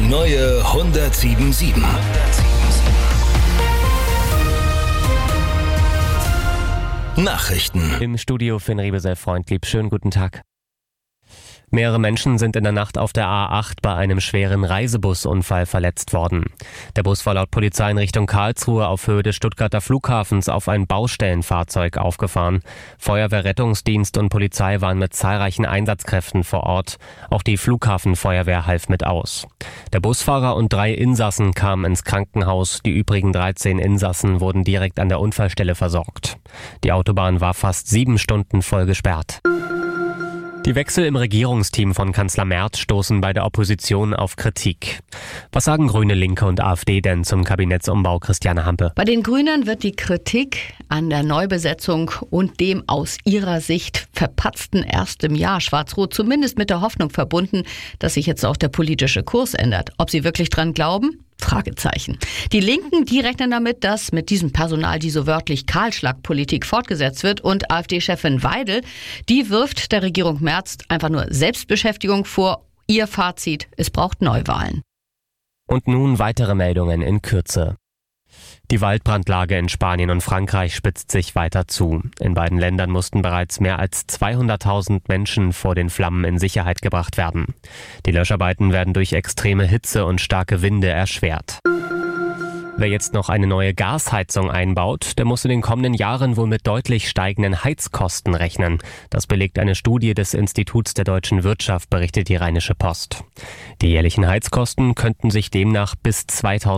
neue 107.7. Nachrichten. Im Studio Finn Riebesel, freundlieb. Schönen guten Tag. Mehrere Menschen sind in der Nacht auf der A8 bei einem schweren Reisebusunfall verletzt worden. Der Bus war laut Polizei in Richtung Karlsruhe auf Höhe des Stuttgarter Flughafens auf ein Baustellenfahrzeug aufgefahren. Feuerwehr, Rettungsdienst und Polizei waren mit zahlreichen Einsatzkräften vor Ort. Auch die Flughafenfeuerwehr half mit aus. Der Busfahrer und 3 Insassen kamen ins Krankenhaus. Die übrigen 13 Insassen wurden direkt an der Unfallstelle versorgt. Die Autobahn war fast 7 Stunden voll gesperrt. Die Wechsel im Regierungsteam von Kanzler Merz stoßen bei der Opposition auf Kritik. Was sagen Grüne, Linke und AfD denn zum Kabinettsumbau, Christiane Hampe? Bei den Grünen wird die Kritik an der Neubesetzung und dem aus ihrer Sicht verpatzten ersten Jahr Schwarz-Rot zumindest mit der Hoffnung verbunden, dass sich jetzt auch der politische Kurs ändert. Ob sie wirklich dran glauben? Fragezeichen. Die Linken, die rechnen damit, dass mit diesem Personal die so wörtlich Kahlschlagpolitik fortgesetzt wird, und AfD-Chefin Weidel, die wirft der Regierung Merz einfach nur Selbstbeschäftigung vor. Ihr Fazit: Es braucht Neuwahlen. Und nun weitere Meldungen in Kürze. Die Waldbrandlage in Spanien und Frankreich spitzt sich weiter zu. In beiden Ländern mussten bereits mehr als 200.000 Menschen vor den Flammen in Sicherheit gebracht werden. Die Löscharbeiten werden durch extreme Hitze und starke Winde erschwert. Wer jetzt noch eine neue Gasheizung einbaut, der muss in den kommenden Jahren wohl mit deutlich steigenden Heizkosten rechnen. Das belegt eine Studie des Instituts der deutschen Wirtschaft, berichtet die Rheinische Post. Die jährlichen Heizkosten könnten sich demnach bis 2000